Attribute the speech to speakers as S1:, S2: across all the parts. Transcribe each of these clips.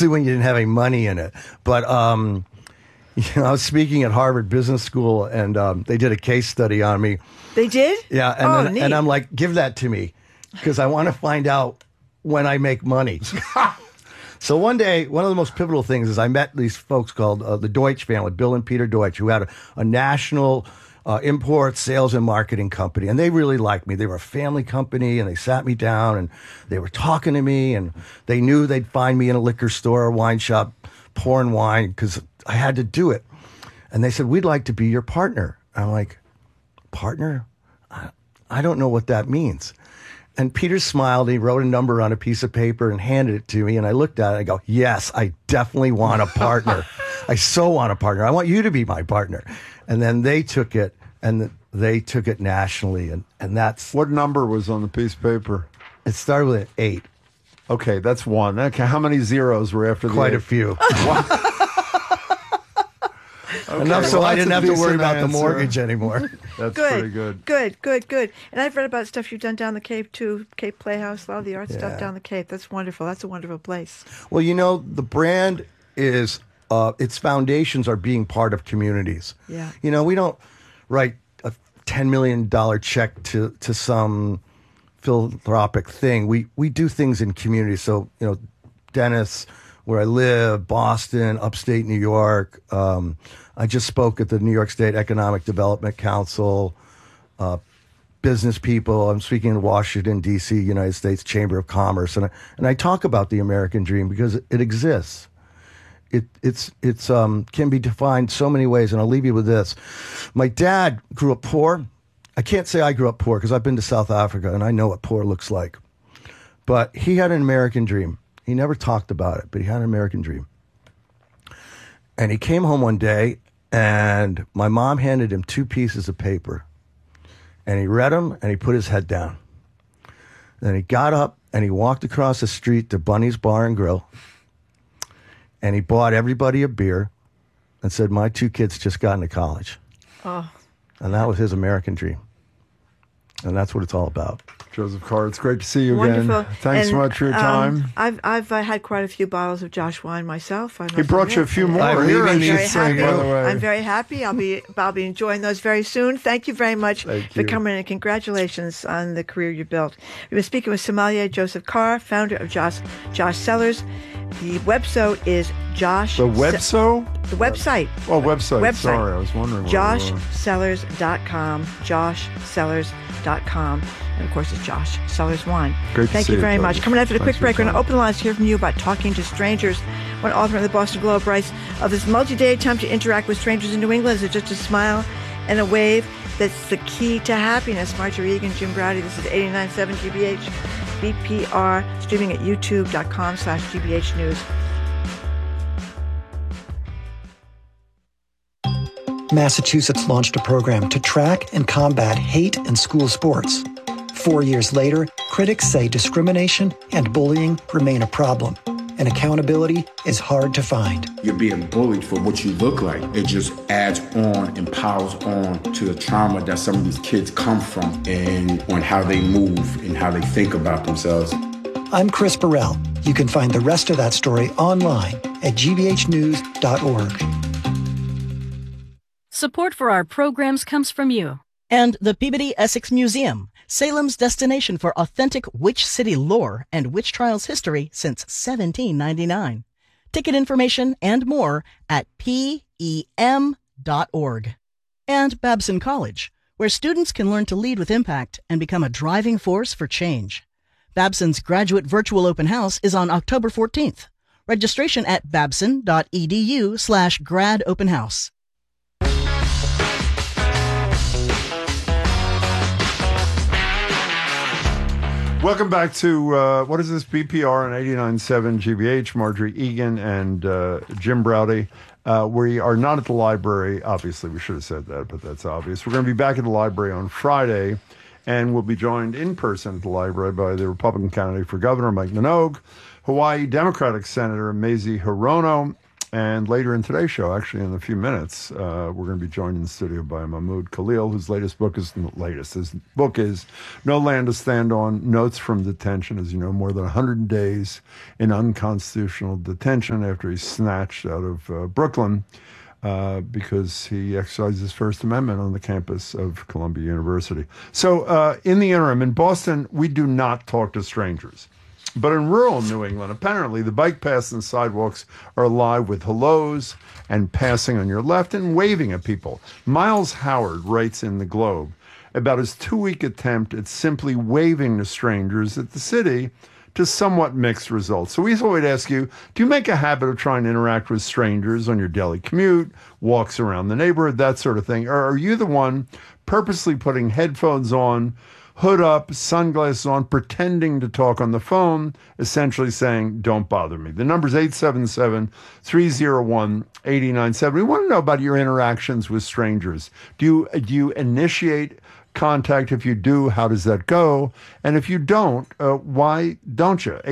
S1: especially when you didn't have any money in it. But I was speaking at Harvard Business School, and they did a case study on me.
S2: They did?
S1: Yeah, and I'm like, give that to me, because I want to find out when I make money. So one day, one of the most pivotal things is I met these folks called the Deutsch family, Bill and Peter Deutsch, who had a national import, sales, and marketing company. And they really liked me. They were a family company, and they sat me down, and they were talking to me, and they knew they'd find me in a liquor store or wine shop pouring wine because I had to do it. And they said, we'd like to be your partner. I'm like, partner? I don't know what that means. And Peter smiled. He wrote a number on a piece of paper and handed it to me. And I looked at it. And I go, yes, I definitely want a partner. I so want a partner. I want you to be my partner. And then they took it, and they took it nationally. And that's...
S3: What number was on the piece of paper?
S1: It started with an 8.
S3: Okay, that's 1. Okay, how many zeros were after the
S1: Quite
S3: 8?
S1: a few. Enough so I didn't have to worry about the mortgage anymore.
S3: That's pretty good.
S2: Good. And I've read about stuff you've done down the Cape, too. Cape Playhouse, a lot of the art stuff down the Cape. That's wonderful. That's a wonderful place.
S1: Well, the brand is, its foundations are being part of communities.
S2: Yeah.
S1: We don't write a $10 million check to some philanthropic thing. We do things in communities. So, Dennis, where I live, Boston, upstate New York. I just spoke at the New York State Economic Development Council, business people. I'm speaking in Washington, D.C., United States Chamber of Commerce. And I talk about the American dream because it exists. It's can be defined so many ways. And I'll leave you with this. My dad grew up poor. I can't say I grew up poor because I've been to South Africa and I know what poor looks like. But he had an American dream. He never talked about it, but he had an American dream. And he came home one day, and my mom handed him 2 pieces of paper. And he read them, and he put his head down. Then he got up, and he walked across the street to Bunny's Bar and Grill. And he bought everybody a beer and said, my 2 kids just got into college.
S2: Oh.
S1: And that was his American dream. And that's what it's all about.
S3: Joseph Carr, it's great to see you
S2: Wonderful.
S3: again. Thanks so much for your time.
S2: I've had quite a few bottles of Josh wine myself.
S3: He brought you a few more.
S1: I'm
S3: Here,
S1: leaving
S3: I
S1: these
S3: should say, by the way.
S2: I'm very happy. I'll be enjoying those very soon. Thank you very much for coming in, and congratulations on the career you built. We've been speaking with sommelier Joseph Carr, founder of Josh Cellars. The website is Josh.
S3: The website?
S2: The website.
S3: Oh, website. Sorry, I was wondering.
S2: JoshCellars.com. JoshCellars.com. And of course, it's Josh Cellars Wine.
S3: Great to
S2: Thank
S3: see
S2: you very
S3: you,
S2: much.
S3: Joseph.
S2: Coming after the
S3: Thanks
S2: quick break,
S3: for
S2: we're
S3: your
S2: going to
S3: time.
S2: open the lines to hear from you about talking to strangers. One author of the Boston Globe writes, of this multi-day attempt to interact with strangers in New England, is it just a smile and a wave that's the key to happiness? Marjorie Egan, Jim Browdy, this is 89.7 GBH, BPR, streaming at youtube.com/GBH News.
S4: Massachusetts launched a program to track and combat hate in school sports. 4 years later, critics say discrimination and bullying remain a problem, and accountability is hard to find.
S5: You're being bullied for what you look like. It just adds on and piles on to the trauma that some of these kids come from and on how they move and how they think about themselves.
S4: I'm Chris Burrell. You can find the rest of that story online at gbhnews.org.
S6: Support for our programs comes from you.
S7: And the Peabody Essex Museum, Salem's destination for authentic Witch City lore and witch trials history since 1799. Ticket information and more at PEM.org. And Babson College, where students can learn to lead with impact and become a driving force for change. Babson's graduate virtual open house is on October 14th. Registration at babson.edu/gradopenhouse.
S3: Welcome back to, what is this, BPR on 89.7 GBH, Marjorie Egan and Jim Browdy. We are not at the library. Obviously, we should have said that, but that's obvious. We're going to be back at the library on Friday, and we'll be joined in person at the library by the Republican candidate for governor, Mike Minogue, Hawaii Democratic Senator Mazie Hirono, And later in today's show, actually in a few minutes, we're going to be joined in the studio by Mahmoud Khalil, whose his book is No Land to Stand On, Notes from Detention. As you know, more than 100 days in unconstitutional detention after he's snatched out of Brooklyn because he exercised his First Amendment on the campus of Columbia University. So in the interim, in Boston, we do not talk to strangers. But in rural New England, apparently, the bike paths and sidewalks are alive with hellos and passing on your left and waving at people. Miles Howard writes in the Globe about his 2-week attempt at simply waving to strangers at the city to somewhat mixed results. So we thought we'd ask you, do you make a habit of trying to interact with strangers on your daily commute, walks around the neighborhood, that sort of thing? Or are you the one purposely putting headphones on, hood up, sunglasses on, pretending to talk on the phone, essentially saying, don't bother me? The number's 877-301-8097. We want to know about your interactions with strangers. Do you initiate contact? If you do, how does that go? And if you don't, why don't you?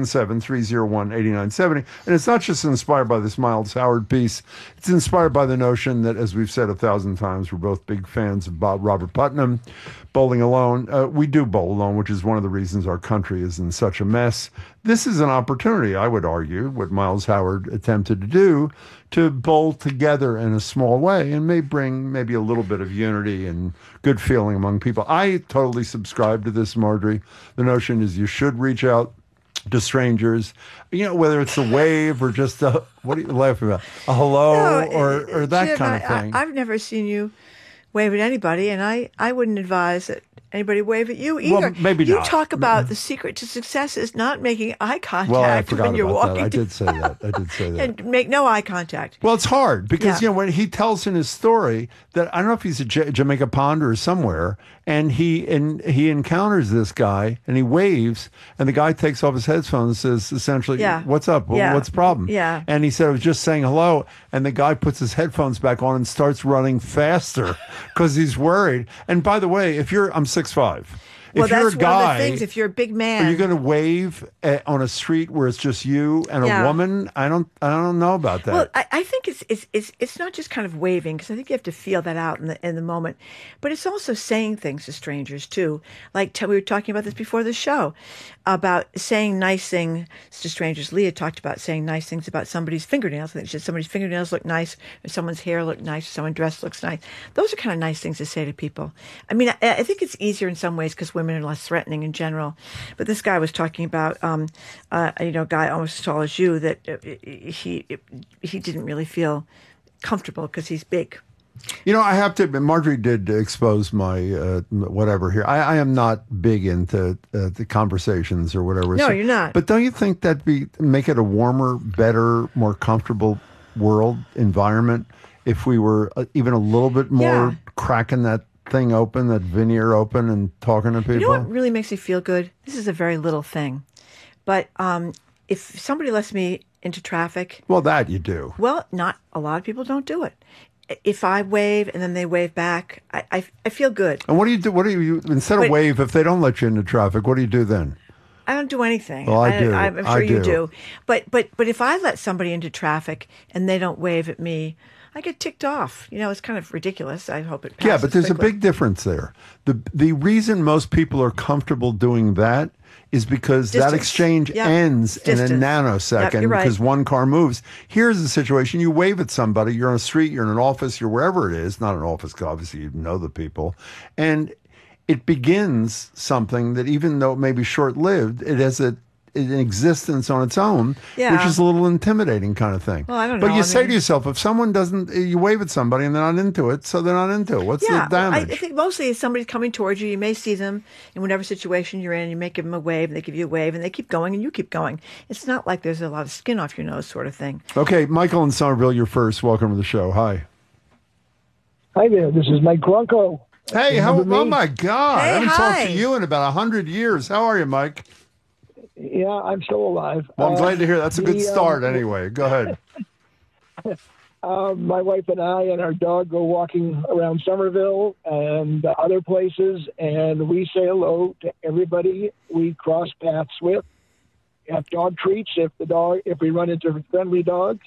S3: 877-301-8970. And it's not just inspired by this Miles Howard piece. It's inspired by the notion that, as we've said 1,000 times, we're both big fans of Robert Putnam. Bowling Alone. We do bowl alone, which is one of the reasons our country is in such a mess. This is an opportunity, I would argue, what Miles Howard attempted to do, to bowl together in a small way and may bring maybe a little bit of unity and good feeling among people. I totally subscribe to this, Marjorie. The notion is you should reach out to strangers, whether it's a wave or just a, what are you laughing about? A hello or that
S2: Jim,
S3: kind of thing.
S2: I've never seen you wave at anybody, and I wouldn't advise that anybody wave at you either.
S3: Well, maybe
S2: you
S3: not.
S2: talk about the secret to success is not making eye contact
S3: Well, I forgot
S2: when you're
S3: about
S2: walking.
S3: that. I did say that.
S2: And make no eye contact.
S3: Well, it's hard because, when he tells in his story that, I don't know if he's at Jamaica Pond or somewhere, and he encounters this guy and he waves, and the guy takes off his headphones and says essentially, what's up? What's the problem?
S2: Yeah.
S3: And he said, I was just saying hello. And the guy puts his headphones back on and starts running faster because he's worried. And by the way, I'm 6'5".
S2: Well,
S3: if you're
S2: that's
S3: a guy,
S2: one of the things. If you're a big man,
S3: are you going to wave on a street where it's just you and a woman? I don't know about that.
S2: Well, I think it's not just kind of waving, because I think you have to feel that out in the moment, but it's also saying things to strangers too. Like we were talking about this before the show about saying nice things to strangers. Leah talked about saying nice things about somebody's fingernails. I think she said somebody's fingernails look nice, or someone's hair look nice, or someone's dress looks nice. Those are kind of nice things to say to people. I mean, I think it's easier in some ways because women are less threatening in general. But this guy was talking about, a guy almost as tall as you, that he didn't really feel comfortable because he's big.
S3: I have to admit, Marjorie did expose my whatever here. I am not big into the conversations or whatever.
S2: No, you're not.
S3: But don't you think that'd make it a warmer, better, more comfortable world environment if we were even a little bit more cracking that thing open, that veneer open, and talking to people?
S2: You know what really makes me feel good? This is a very little thing. But if somebody lets me into traffic...
S3: Well, that you do.
S2: Well, not a lot of people don't do it. If I wave and then they wave back, I feel good.
S3: And what do you do? Instead of wave, if they don't let you into traffic, what do you do then?
S2: I don't do anything.
S3: Well, I do.
S2: I'm sure you do. But if I let somebody into traffic and they don't wave at me, I get ticked off. It's kind of ridiculous. I hope it passes.
S3: Yeah, but there's
S2: quickly.
S3: a big difference there. The reason most people are comfortable doing that is because that exchange ends in a nanosecond because one car moves. Here's the situation. You wave at somebody. You're on a street. You're in an office. You're wherever it is. Not an office, because obviously you know the people. And it begins something that, even though it may be short-lived, it has an existence on its own, which is a little intimidating kind of thing.
S2: Well, I don't know.
S3: But you say to yourself, if someone doesn't, you wave at somebody and they're not into it, so they're not into it. What's the damage?
S2: I think mostly if somebody's coming towards you, you may see them in whatever situation you're in, you may give them a wave, and they give you a wave, and they keep going, and you keep going. It's not like there's a lot of skin off your nose sort of thing.
S3: Okay, Michael in Somerville, you're first. Welcome to the show. Hi.
S8: Hi there. This is Mike Bronco.
S3: Hey, oh my God.
S2: Hey,
S3: I haven't talked
S2: hi.
S3: to you in about 100 years. How are you, Mike?
S8: Yeah, I'm still alive.
S3: Well, I'm glad to hear that's a good start anyway. Go ahead.
S8: My wife and I and our dog go walking around Somerville and other places, and we say hello to everybody we cross paths with. have dog treats if we run into friendly dogs.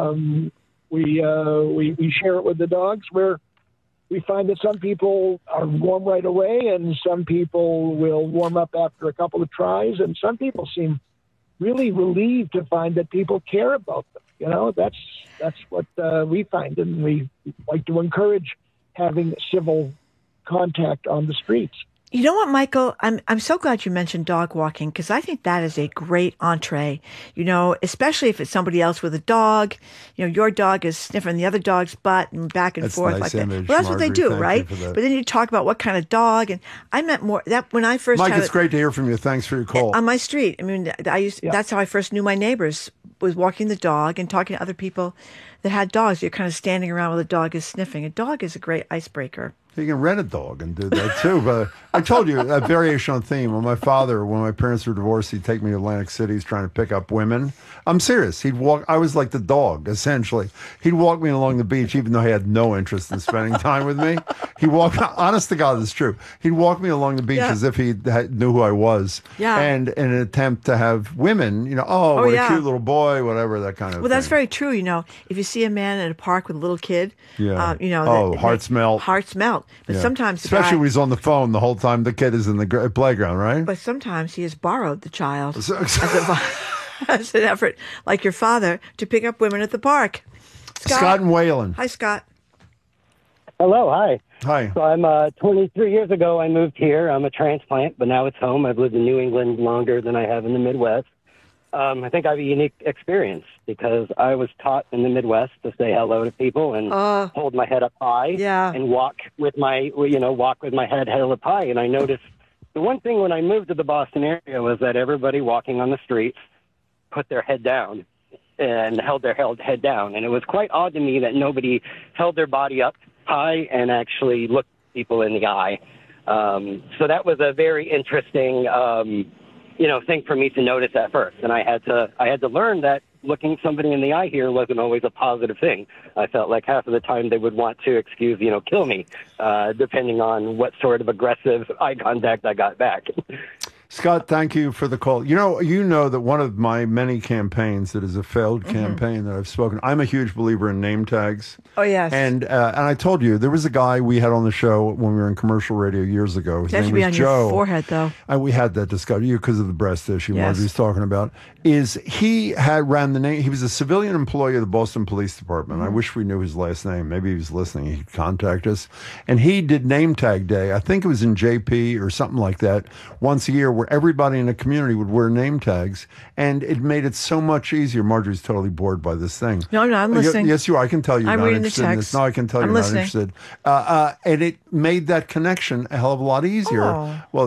S8: We share it with the dogs, where we find that some people are warm right away, and some people will warm up after a couple of tries, and some people seem really relieved to find that people care about them. You know, that's what we find, and we like to encourage having civil contact on the streets.
S2: You know what, Michael? I'm so glad you mentioned dog walking, because I think that is a great entree, you know, especially if it's somebody else with a dog. You know, your dog is sniffing the other dog's butt and back and forth
S3: nice
S2: like that.
S3: image,
S2: Well, that's what they do,
S3: Marjorie.
S2: right?
S3: Thank you for that.
S2: But then you talk about what kind of dog. And I meant more that when I first
S3: Mike,
S2: had
S3: it's great to hear from you. Thanks for your call.
S2: on my street. I mean, that's how I first knew my neighbors, was walking the dog and talking to other people that had dogs. You're kind of standing around while the dog is sniffing. A dog is a great icebreaker.
S3: You can rent a dog and do that too. But I told you a variation on theme. When my parents were divorced, he'd take me to Atlantic City. He's trying to pick up women. I'm serious. He'd walk. I was like the dog, essentially. He'd walk me along the beach, even though he had no interest in spending time with me. He walked. Honest to God, it's true. He'd walk me along the beach as if he knew who I was.
S2: Yeah.
S3: And in an attempt to have women, you know, what a cute little boy, whatever, that kind of.
S2: Well,
S3: thing.
S2: that's very true. You know, if you see a man in a park with a little kid,
S3: Yeah.
S2: you know,
S3: Hearts melt.
S2: Hearts melt. But
S3: Yeah.
S2: sometimes,
S3: especially when he's on the phone the whole time the kid is in the playground, right?
S2: But sometimes he has borrowed the child as an effort, like your father, to pick up women at the park.
S3: Scott and Wayland.
S2: Hi, Scott.
S9: Hello, hi.
S3: Hi.
S9: So I'm 23 years ago, I moved here. I'm a transplant, but now it's home. I've lived in New England longer than I have in the Midwest. I think I have a unique experience because I was taught in the Midwest to say hello to people and hold my head up high and walk with my head held up high. And I noticed the one thing when I moved to the Boston area was that everybody walking on the streets put their head down and held their head down. And it was quite odd to me that nobody held their body up high and actually looked people in the eye. So that was a very interesting thing for me to notice at first. And I had to learn that looking somebody in the eye here wasn't always a positive thing. I felt like half of the time they would want to kill me, depending on what sort of aggressive eye contact I got back.
S3: Scott, thank you for the call. You know that one of my many campaigns that is a failed campaign that I've spoken, I'm a huge believer in name tags.
S2: Oh, yes.
S3: And I told you, there was a guy we had on the show when we were in commercial radio years ago. His
S2: That should
S3: name
S2: be
S3: was
S2: on
S3: Joe.
S2: your forehead, though.
S3: And we had that discussion because of the breast issue
S2: Yes.
S3: Marjorie's talking about. He ran the name. He was a civilian employee of the Boston Police Department. I wish we knew his last name. Maybe he was listening. He'd contact us. And he did name tag day. I think it was in JP or something like that once a year, where everybody in the community would wear name tags. And it made it so much easier. Marjorie's totally bored by this thing.
S2: No, I'm listening.
S3: Yes, you are. I can tell you're
S2: I'm
S3: not
S2: reading the
S3: interested in this.
S2: text.
S3: No, I can tell
S2: I'm
S3: you're
S2: listening.
S3: not interested. And it made that connection a hell of a lot easier.
S2: Oh.
S3: Well,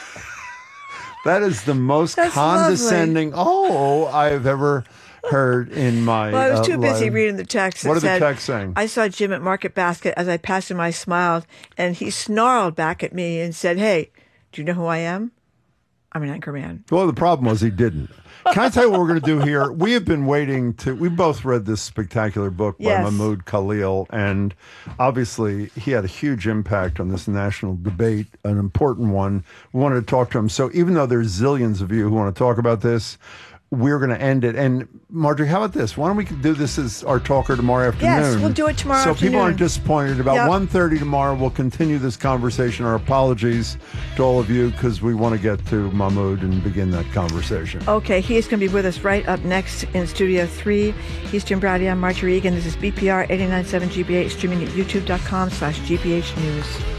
S3: that is the most
S2: That's
S3: condescending I have ever heard in my
S2: Well, I was too busy
S3: life.
S2: reading the text. That
S3: What are the
S2: said,
S3: texts saying?
S2: I saw Jim at Market Basket. As I passed him, I smiled, and he snarled back at me and said, "Hey, do you know who I am? I'm an anchor man."
S3: Well, the problem was he didn't. Can I tell you what we're going to do here? We have been waiting we both read this spectacular book by
S2: Yes.
S3: Mahmoud Khalil, and obviously he had a huge impact on this national debate, an important one. We wanted to talk to him. So even though there's zillions of you who want to talk about this, we're going to end it. And Marjorie, how about this? Why don't we do this as our talker tomorrow afternoon?
S2: Yes, we'll do it tomorrow
S3: So
S2: afternoon.
S3: people aren't disappointed. About
S2: Yep.
S3: 1:30 tomorrow, we'll continue this conversation. Our apologies to all of you because we want to get to Mahmoud and begin that conversation.
S2: Okay, he is going to be with us right up next in Studio 3. He's Jim Browdy. I'm Marjorie Egan. This is BPR 89.7 GBH, streaming at youtube.com/GBH News.